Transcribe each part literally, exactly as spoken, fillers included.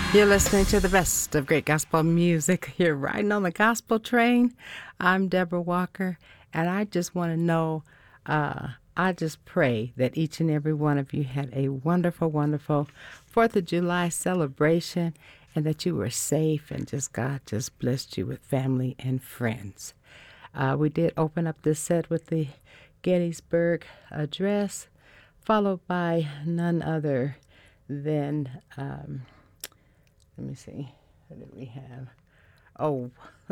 You're listening to the best of great gospel music. You're riding on the gospel train. I'm Deborah Walker, and I just want to know, uh, I just pray that each and every one of you had a wonderful, wonderful fourth of July celebration, and that you were safe and just God just blessed you with family and friends. Uh, we did open up this set with the Gettysburg Address, followed by none other than... Um, Let me see. What did we have? Oh,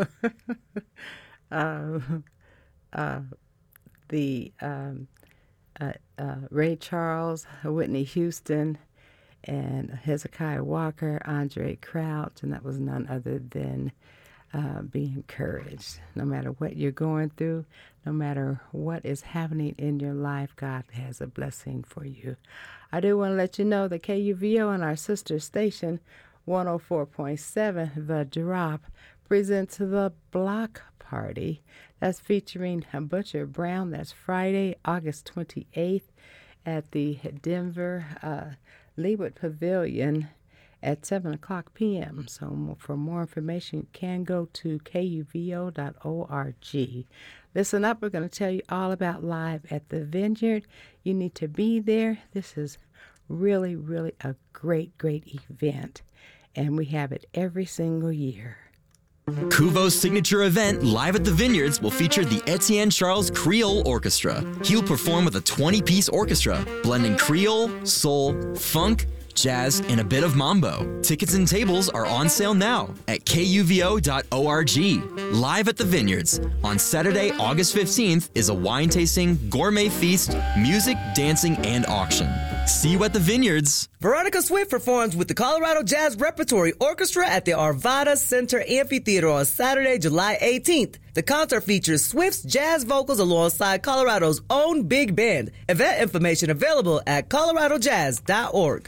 uh, uh, the um, uh, uh, Ray Charles, Whitney Houston, and Hezekiah Walker, Andre Crouch, and that was none other than uh, Be Encouraged. No matter what you're going through, no matter what is happening in your life, God has a blessing for you. I do want to let you know that K U V O and our sister station, one oh four point seven, The Drop, presents the Block Party. That's featuring Butcher Brown. That's Friday, August twenty-eighth at the Denver uh, Leawood Pavilion at seven o'clock p.m. So for more information, you can go to K U V O dot org. Listen up, we're going to tell you all about Live at the Vineyard. You need to be there. This is really, really a great, great event. And we have it every single year. Kuvo's signature event, Live at the Vineyards, will feature the Etienne Charles Creole Orchestra. He'll perform with a twenty-piece orchestra, blending Creole, soul, funk, jazz, and a bit of mambo. Tickets and tables are on sale now at K U V O dot org. Live at the Vineyards on Saturday, August fifteenth is a wine tasting, gourmet feast, music, dancing, and auction. See you at the Vineyards. Veronica Swift performs with the Colorado Jazz Repertory Orchestra at the Arvada Center Amphitheater on Saturday, July eighteenth. The concert features Swift's jazz vocals alongside Colorado's own big band. Event information available at colorado jazz dot org.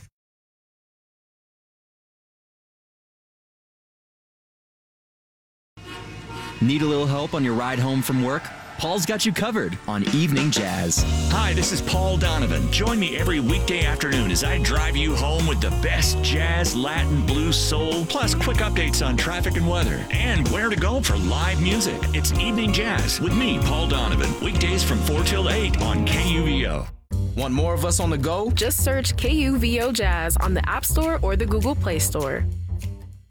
Need a little help on your ride home from work? Paul's got you covered on Evening Jazz. Hi, this is Paul Donovan. Join me every weekday afternoon as I drive you home with the best jazz, Latin, blues, soul, plus quick updates on traffic and weather, and where to go for live music. It's Evening Jazz with me, Paul Donovan, weekdays from four till eight on K U V O. Want more of us on the go? Just search K U V O Jazz on the App Store or the Google Play Store.